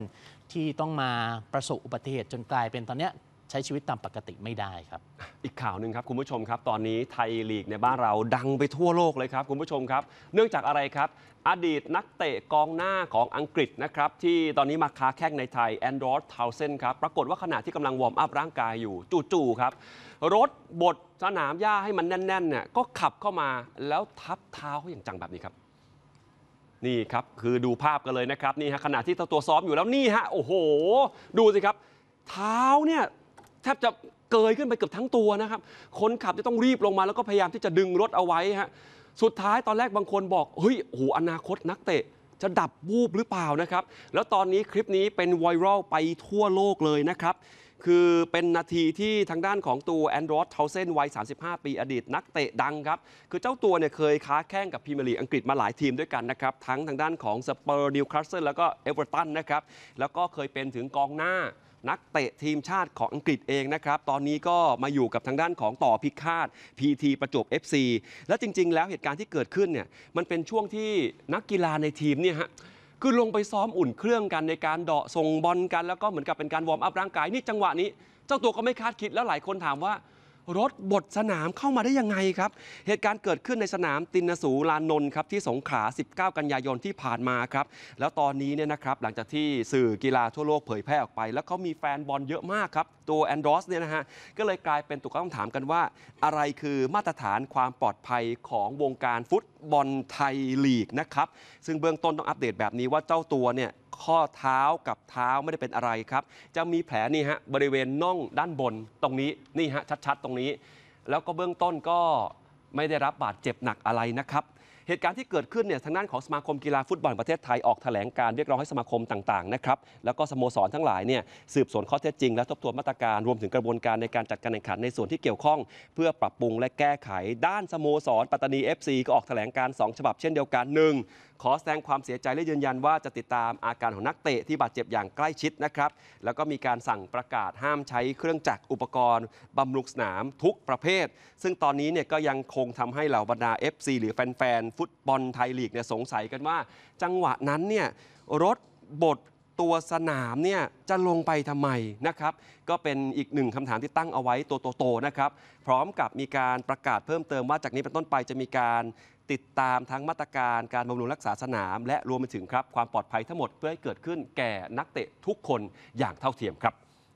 ที่ต้องมาประสบอุบัติเหตุจนกลายเป็นตอนเนี้ยใช้ชีวิตตามปกติไม่ได้ครับอีกข่าวหนึ่งครับคุณผู้ชมครับตอนนี้ไทยลีกในบ้านเราดังไปทั่วโลกเลยครับคุณผู้ชมครับเนื่องจากอะไรครับอดีตนักเตะกองหน้าของอังกฤษนะครับที่ตอนนี้มาค้าแข้งในไทยแอนดรอส ทาวเซนครับปรากฏว่าขณะที่กำลังวอร์มอัพร่างกายอยู่จู่ๆครับรถบดสนามหญ้าให้มันแน่นๆเนี่ยก็ขับเข้ามาแล้วทับเท้าเขาอย่างจังแบบนี้ครับนี่ครับคือดูภาพกันเลยนะครับนี่ฮะขณะที่ตัวซ้อมอยู่แล้วนี่ฮะโอ้โหดูสิครับเท้าเนี่ยแทบจะเกยขึ้นไปเกือบทั้งตัวนะครับคนขับจะต้องรีบลงมาแล้วก็พยายามที่จะดึงรถเอาไว้ฮะสุดท้ายตอนแรกบางคนบอกเฮ้ยโอ้โหอนาคตนักเตะจะดับวูบหรือเปล่านะครับแล้วตอนนี้คลิปนี้เป็นไวรัลไปทั่วโลกเลยนะครับคือเป็นนาทีที่ทางด้านของตัวแอนดรอส ทาวเซนวัย35 ปีอดีตนักเตะดังครับคือเจ้าตัวเนี่ยเคยค้าแข่งกับพรีเมียร์ลีกอังกฤษมาหลายทีมด้วยกันนะครับทั้งทางด้านของสเปอร์ นิวคาสเซิลแล้วก็เอเวอร์ตันนะครับแล้วก็เคยเป็นถึงกองหน้านักเตะทีมชาติของอังกฤษเองนะครับตอนนี้ก็มาอยู่กับทางด้านของต่อพิฆาต PT ประจวบ FC และจริงๆแล้วเหตุการณ์ที่เกิดขึ้นเนี่ยมันเป็นช่วงที่นักกีฬาในทีมเนี่ยฮะคือลงไปซ้อมอุ่นเครื่องกันในการเดาะส่งบอลกันแล้วก็เหมือนกับเป็นการวอร์มอัพร่างกายนี่จังหวะนี้เจ้าตัวก็ไม่คาดคิดแล้วหลายคนถามว่ารถบดสนามเข้ามาได้ยังไงครับเหตุการณ์เกิดขึ้นในสนามตินสูลานนท์ครับที่สงขลา19 กันยายนที่ผ่านมาครับแล้วตอนนี้เนี่ยนะครับหลังจากที่สื่อกีฬาทั่วโลกเผยแพร่ออกไปแล้วเขามีแฟนบอลเยอะมากครับตัวแอนดรอสเนี่ยนะฮะก็เลยกลายเป็นตัวต้องถามกันว่าอะไรคือมาตรฐานความปลอดภัยของวงการฟุตบอลไทยลีกนะครับซึ่งเบื้องต้นต้องอัปเดตแบบนี้ว่าเจ้าตัวเนี่ยข้อเท้ากับเท้าไม่ได้เป็นอะไรครับจะมีแผลนี่ฮะบริเวณน่องด้านบนตรงนี้นี่ฮะชัดๆตรงนี้แล้วก็เบื้องต้นก็ไม่ได้รับบาดเจ็บหนักอะไรนะครับเหตุการณ์ที่เกิดขึ้นเนี่ยทางด้านของสมาคมกีฬาฟุตบอลประเทศไทยออกแถลงการเรียกร้องให้สมาคมต่างๆนะครับแล้วก็สโมสรทั้งหลายเนี่ยสืบสวนข้อเท็จจริงและทบทวนมาตรการรวมถึงกระบวนการในการจัดการแข่งขันในส่วนที่เกี่ยวข้องเพื่อปรับปรุงและแก้ไขด้านสโมสรปัตตานี FC ก็ออกแถลงการ2ฉบับเช่นเดียวกัน1ขอแสดงความเสียใจและยืนยันว่าจะติดตามอาการของนักเตะที่บาดเจ็บอย่างใกล้ชิดนะครับแล้วก็มีการสั่งประกาศห้ามใช้เครื่องจักรอุปกรณ์บำรุงสนามทุกประเภทซึ่งตอนนี้เนี่ยก็ยังคงทำให้เหล่าบรรดา FC หรือแฟนๆฟุตบอลไทยลีกเนี่ยสงสัยกันว่าจังหวะนั้นเนี่ยรถบดตัวสนามเนี่ยจะลงไปทำไมนะครับก็เป็นอีกหนึ่งคำถามที่ตั้งเอาไว้ตัวโตๆนะครับพร้อมกับมีการประกาศเพิ่มเติมว่าจากนี้เป็นต้นไปจะมีการติดตามทั้งมาตรการการบำรุงรักษาสนามและรวมไปถึงครับความปลอดภัยทั้งหมดเพื่อให้เกิดขึ้นแก่นักเตะทุกคนอย่างเท่าเทียมครับ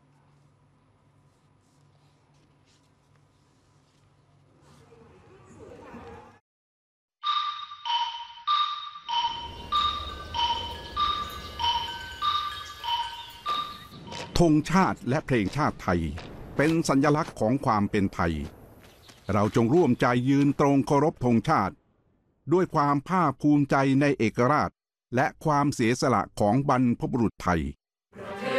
ธงชาติและเพลงชาติไทยเป็นสัญลักษณ์ของความเป็นไทยเราจงร่วมใจยืนตรงเคารพธงชาติด้วยความภาคภูมิใจในเอกราชและความเสียสละของบรรพบุรุษไทย